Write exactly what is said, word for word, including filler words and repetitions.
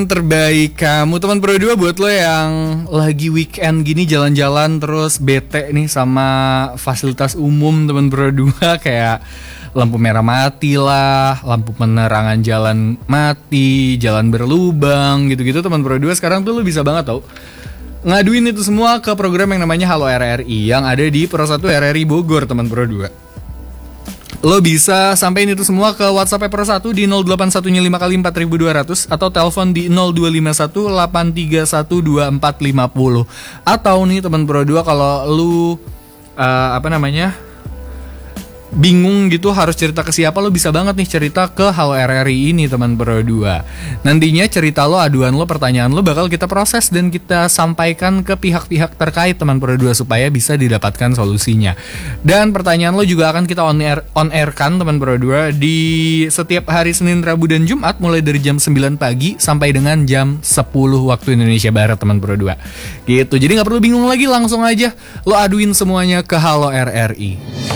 Terbaik kamu teman Pro dua buat lo yang lagi weekend gini jalan-jalan terus bete nih sama fasilitas umum teman Pro dua kayak lampu merah mati lah, lampu penerangan jalan mati, jalan berlubang gitu-gitu teman Pro dua. Sekarang tuh lo bisa banget tau ngaduin itu semua ke program yang namanya Halo R R I yang ada di Pro satu R R I Bogor teman Pro dua. Lo bisa sampein itu semua ke WhatsApp Pro satu di nol delapan satu lima kali empat ribu dua ratus atau telepon di nol dua lima satu delapan tiga satu dua empat lima nol. Atau nih teman Pro dua kalau lu uh, apa namanya? bingung gitu harus cerita ke siapa, lo bisa banget nih cerita ke Halo R R I ini teman Pro dua. Nantinya cerita lo, aduan lo, pertanyaan lo bakal kita proses dan kita sampaikan ke pihak-pihak terkait teman Pro dua supaya bisa didapatkan solusinya. Dan pertanyaan lo juga akan kita on air on air kan teman Pro dua di setiap hari Senin, Rabu dan Jumat mulai dari jam sembilan pagi sampai dengan jam sepuluh waktu Indonesia Barat teman Pro dua. Gitu. Jadi nggak perlu bingung lagi, langsung aja lo aduin semuanya ke Halo R R I.